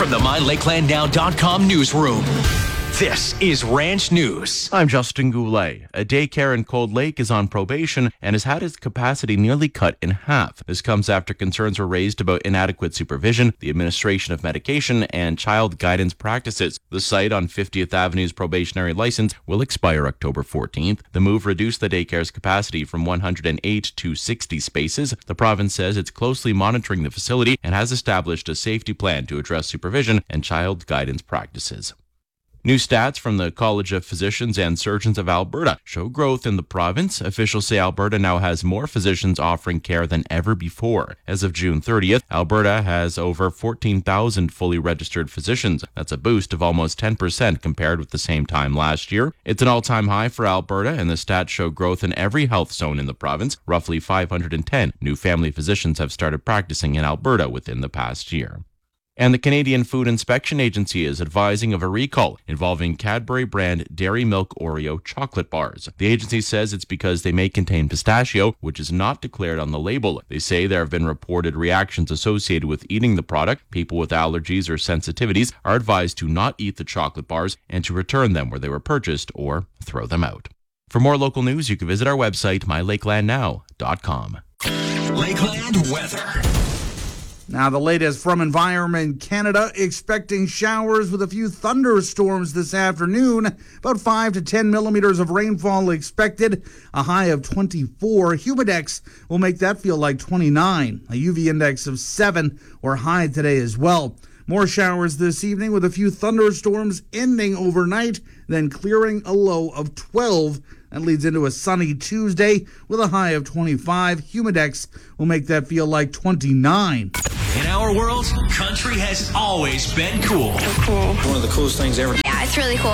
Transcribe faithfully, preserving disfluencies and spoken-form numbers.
from the My Lakeland Now dot com newsroom, this is Ranch News. I'm Justin Goulet. A daycare in Cold Lake is on probation and has had its capacity nearly cut in half. This comes after concerns were raised about inadequate supervision, the administration of medication, and child guidance practices. The site on fiftieth Avenue's probationary license will expire October fourteenth. The move reduced the daycare's capacity from one hundred eight to sixty spaces. The province says it's closely monitoring the facility and has established a safety plan to address supervision and child guidance practices. New stats from the College of Physicians and Surgeons of Alberta show growth in the province. Officials say Alberta now has more physicians offering care than ever before. As of June thirtieth, Alberta has over fourteen thousand fully registered physicians. That's a boost of almost ten percent compared with the same time last year. It's an all-time high for Alberta, and the stats show growth in every health zone in the province. Roughly five hundred ten new family physicians have started practicing in Alberta within the past year. And the Canadian Food Inspection Agency is advising of a recall involving Cadbury brand Dairy Milk Oreo chocolate bars. The agency says it's because they may contain pistachio, which is not declared on the label. They say there have been reported reactions associated with eating the product. People with allergies or sensitivities are advised to not eat the chocolate bars and to return them where they were purchased or throw them out. For more local news, you can visit our website, my lakeland now dot com. Lakeland weather. Now, the latest from Environment Canada, expecting showers with a few thunderstorms this afternoon. About five to ten millimeters of rainfall expected, a high of twenty-four. Humidex will make that feel like twenty-nine. A U V index of seven or high today as well. More showers this evening with a few thunderstorms ending overnight, then clearing a low of twelve. That leads into a sunny Tuesday with a high of twenty-five. Humidex will make that feel like twenty-nine. In our world, country has always been cool. Cool. One of the coolest things ever. Yeah, it's really cool.